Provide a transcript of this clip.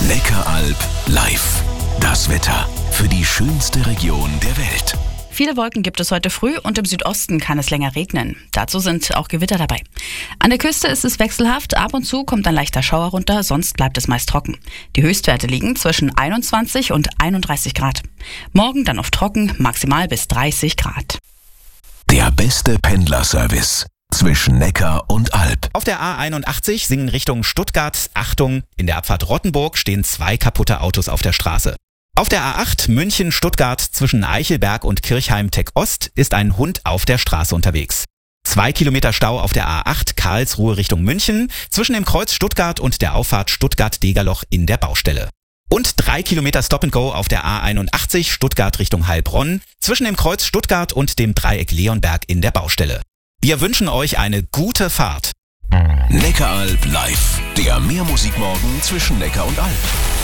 Neckaralb live. Das Wetter für die schönste Region der Welt. Viele Wolken gibt es heute früh und im Südosten kann es länger regnen. Dazu sind auch Gewitter dabei. An der Küste ist es wechselhaft, ab und zu kommt ein leichter Schauer runter, sonst bleibt es meist trocken. Die Höchstwerte liegen zwischen 21 und 31 Grad. Morgen dann oft trocken, maximal bis 30 Grad. Der beste Pendlerservice zwischen Neckar und Alb. Auf der A81 Singen Richtung Stuttgart. Achtung, in der Abfahrt Rottenburg stehen 2 kaputte Autos auf der Straße. Auf der A8 München-Stuttgart zwischen Eichelberg und Kirchheim-Teck-Ost ist ein Hund auf der Straße unterwegs. 2 Kilometer Stau auf der A8 Karlsruhe Richtung München zwischen dem Kreuz Stuttgart und der Auffahrt Stuttgart-Degerloch in der Baustelle. Und 3 Kilometer Stop-and-Go auf der A81 Stuttgart Richtung Heilbronn zwischen dem Kreuz Stuttgart und dem Dreieck Leonberg in der Baustelle. Wir wünschen euch eine gute Fahrt. Neckaralb live. Der Mehrmusikmorgen zwischen Neckar und Alb.